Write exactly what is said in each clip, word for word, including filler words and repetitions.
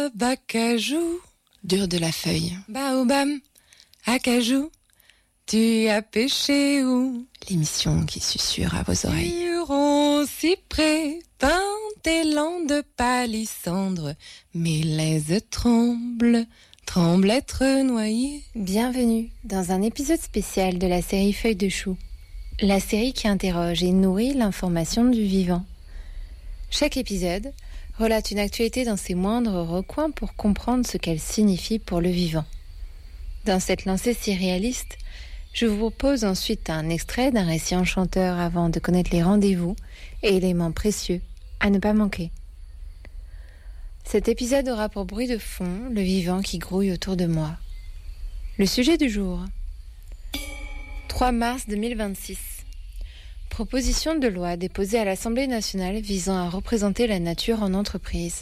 Baobab, acajou. Dur de la feuille. Baobab, acajou. Tu as pêché où? L'émission qui susurre à vos oreilles. Huron, cyprès, pin, élan de palissandre. Mes lèzes tremblent, tremblent être noyées. Bienvenue dans un épisode spécial de la série Feuilles de chou. La série qui interroge et nourrit l'information du vivant. Chaque épisode relate une actualité dans ses moindres recoins pour comprendre ce qu'elle signifie pour le vivant. Dans cette lancée si réaliste, je vous propose ensuite un extrait d'un récit enchanteur avant de connaître les rendez-vous et éléments précieux à ne pas manquer. Cet épisode aura pour bruit de fond le vivant qui grouille autour de moi. Le sujet du jour. trois mars deux mille vingt-six. Proposition de loi déposée à l'Assemblée nationale visant à représenter la nature en entreprise.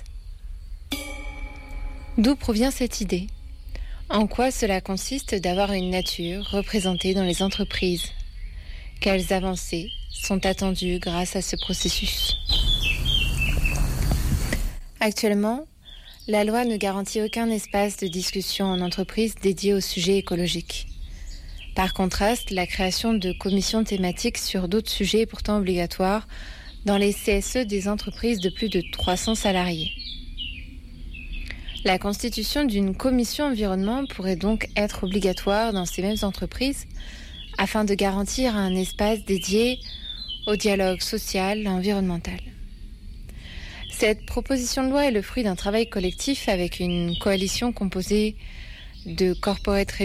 D'où provient cette idée ? En quoi cela consiste d'avoir une nature représentée dans les entreprises ? Quelles avancées sont attendues grâce à ce processus ? Actuellement, la loi ne garantit aucun espace de discussion en entreprise dédié au sujet écologique. Par contraste, la création de commissions thématiques sur d'autres sujets est pourtant obligatoire dans les C S E des entreprises de plus de trois cents salariés. La constitution d'une commission environnement pourrait donc être obligatoire dans ces mêmes entreprises afin de garantir un espace dédié au dialogue social et environnemental. Cette proposition de loi est le fruit d'un travail collectif avec une coalition composée de corporate